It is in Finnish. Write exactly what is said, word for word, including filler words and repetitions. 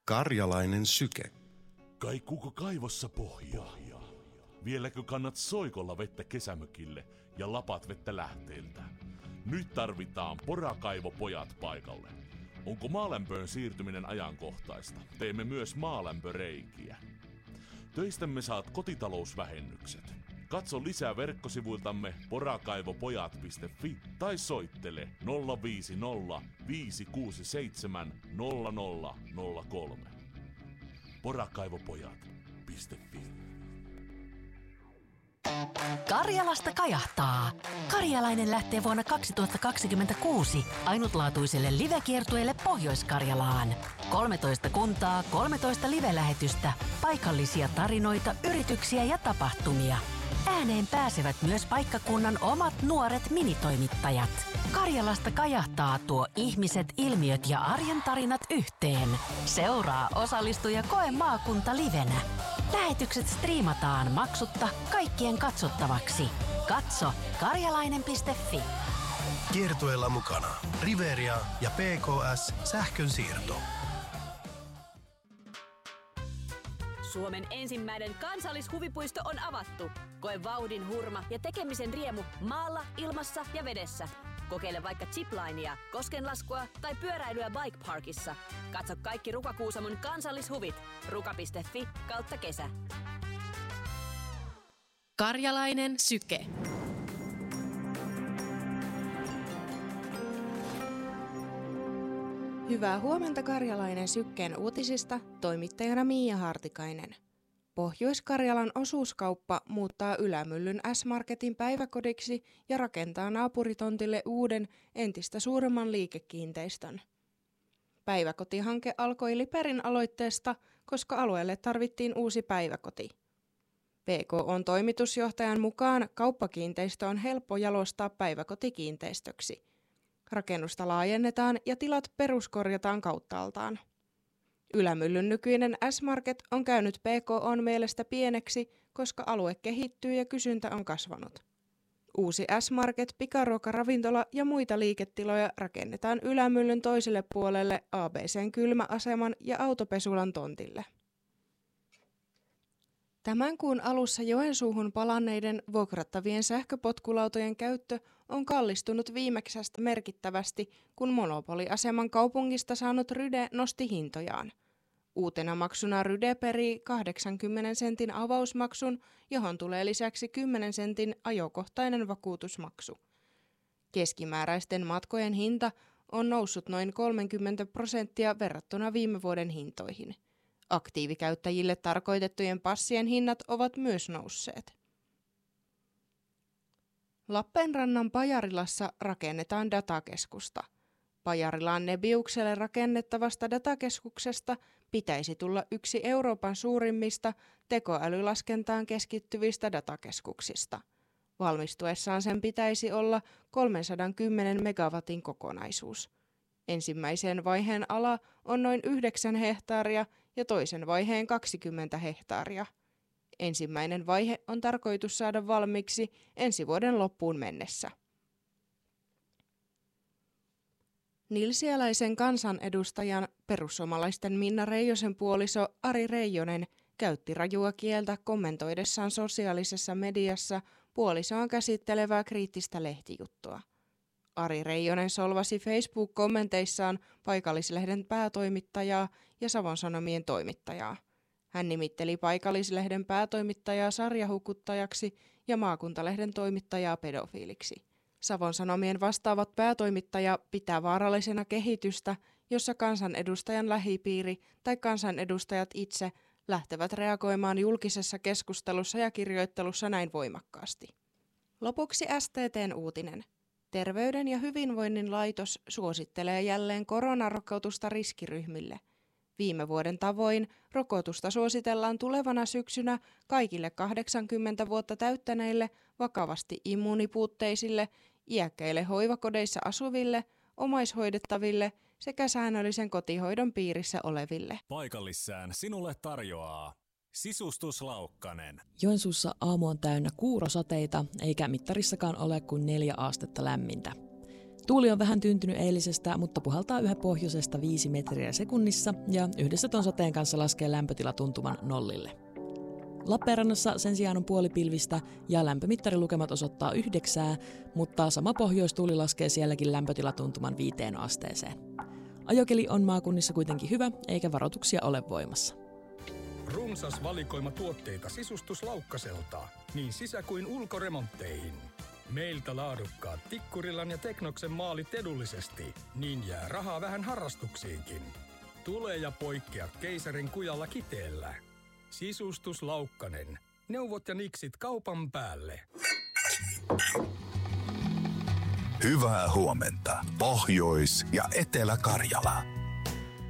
Karjalainen syke. Kaikuuko kaivossa pohjaa? Vieläkö kannat soikolla vettä kesämökille ja lapat vettä lähteiltä? Nyt tarvitaan porakaivopojat paikalle. Onko maalämpöön siirtyminen ajankohtaista? Teemme myös maalämpöreikiä. Töistämme saat kotitalousvähennykset. Katso lisää verkkosivuiltamme porakaivopojat piste fi tai soittele nolla viisi nolla viisi kuusi seitsemän nolla nolla nolla kolme. porakaivopojat piste fi. Karjalasta kajahtaa. Karjalainen lähtee vuonna kaksituhattakaksikymmentäkuusi ainutlaatuiselle livekiertueelle Pohjois-Karjalaan. kolmetoista kuntaa, kolmetoista live-lähetystä, paikallisia tarinoita, yrityksiä ja tapahtumia. Ääneen pääsevät myös paikkakunnan omat nuoret minitoimittajat. Karjalasta kajahtaa tuo ihmiset, ilmiöt ja arjen tarinat yhteen. Seuraa, osallistu ja koe maakunta livenä. Lähetykset striimataan maksutta kaikkien katsottavaksi. Katso karjalainen piste fi. Kiertueella mukana Riveria ja P K S Sähkönsiirto. Suomen ensimmäinen kansallishuvipuisto on avattu. Koe vauhdin hurma ja tekemisen riemu maalla, ilmassa ja vedessä. Kokeile vaikka ziplinea, koskenlaskua tai pyöräilyä Bike Parkissa. Katso kaikki Ruka-Kuusamon kansallishuvit. ruka piste fi kautta kesä. Karjalainen syke. Hyvää huomenta Karjalainen sykkeen uutisista, toimittajana Miia Hartikainen. Pohjois-Karjalan osuuskauppa muuttaa Ylämyllyn S-Marketin päiväkodiksi ja rakentaa naapuritontille uuden, entistä suuremman liikekiinteistön. Päiväkotihanke alkoi Liperin aloitteesta, koska alueelle tarvittiin uusi päiväkoti. P K O:n toimitusjohtajan mukaan kauppakiinteistö on helppo jalostaa päiväkotikiinteistöksi. Rakennusta laajennetaan ja tilat peruskorjataan kauttaaltaan. Ylämyllyn nykyinen S-Market on käynyt P K O:n mielestä pieneksi, koska alue kehittyy ja kysyntä on kasvanut. Uusi S-Market, pikaruokaravintola ja muita liiketiloja rakennetaan Ylämyllyn toiselle puolelle A B C:n kylmäaseman ja autopesulan tontille. Tämän kuun alussa Joensuuhun palanneiden vuokrattavien sähköpotkulautojen käyttö on kallistunut viimeksästä merkittävästi, kun monopoliaseman kaupungista saanut Ryde nosti hintojaan. Uutena maksuna Ryde perii kahdeksankymmentä sentin avausmaksun, johon tulee lisäksi kymmenen sentin ajokohtainen vakuutusmaksu. Keskimääräisten matkojen hinta on noussut noin kolmekymmentä prosenttia verrattuna viime vuoden hintoihin. Aktiivikäyttäjille tarkoitettujen passien hinnat ovat myös nousseet. Lappeenrannan Pajarilassa rakennetaan datakeskusta. Pajarilan Nebiukselle rakennettavasta datakeskuksesta pitäisi tulla yksi Euroopan suurimmista tekoälylaskentaan keskittyvistä datakeskuksista. Valmistuessaan sen pitäisi olla kolmesataakymmenen megawatin kokonaisuus. Ensimmäisen vaiheen ala on noin yhdeksän hehtaaria ja toisen vaiheen kaksikymmentä hehtaaria. Ensimmäinen vaihe on tarkoitus saada valmiiksi ensi vuoden loppuun mennessä. Nilsiäläisen kansanedustajan perussuomalaisten Minna Reijosen puoliso Ari Reijonen käytti rajua kieltä kommentoidessaan sosiaalisessa mediassa puolisoaan käsittelevää kriittistä lehtijuttua. Ari Reijonen solvasi Facebook-kommenteissaan paikallislehden päätoimittajaa ja Savon Sanomien toimittajaa. Hän nimitteli paikallislehden päätoimittajaa sarjahukuttajaksi ja maakuntalehden toimittajaa pedofiiliksi. Savon Sanomien vastaavat päätoimittaja pitää vaarallisena kehitystä, jossa kansanedustajan lähipiiri tai kansanedustajat itse lähtevät reagoimaan julkisessa keskustelussa ja kirjoittelussa näin voimakkaasti. Lopuksi S T T:n uutinen. Terveyden ja hyvinvoinnin laitos suosittelee jälleen koronarokotusta riskiryhmille. Viime vuoden tavoin rokotusta suositellaan tulevana syksynä kaikille kahdeksankymmentä vuotta täyttäneille, vakavasti immuunipuutteisille, iäkkäille hoivakodeissa asuville, omaishoidettaville sekä säännöllisen kotihoidon piirissä oleville. Paikallissään sinulle tarjoaa Sisustus Laukkanen. Joensuussa aamu on täynnä kuurosateita, eikä mittarissakaan ole kuin neljä astetta lämmintä. Tuuli on vähän tyyntynyt eilisestä, mutta puhaltaa yhä pohjoisesta viisi metriä sekunnissa ja yhdessä ton sateen kanssa laskee lämpötila tuntuman nollille. Lappeenrannassa sen sijaan on puolipilvistä ja lämpömittarilukemat osoittaa yhdeksää, mutta sama pohjoistuuli laskee sielläkin lämpötilatuntuman viiteen asteeseen. Ajokeli on maakunnissa kuitenkin hyvä, eikä varoituksia ole voimassa. Runsas valikoima tuotteita Sisustuslaukkaselta, niin sisä- kuin ulkoremontteihin. Meiltä laadukkaat Tikkurilan ja Teknoksen maalit edullisesti, niin jää rahaa vähän harrastuksiinkin. Tule ja poikkea keisarin kujalla Kiteellä. Sisustuslaukkanen. Neuvot ja niksit kaupan päälle. Hyvää huomenta, Pohjois- ja Etelä-Karjala.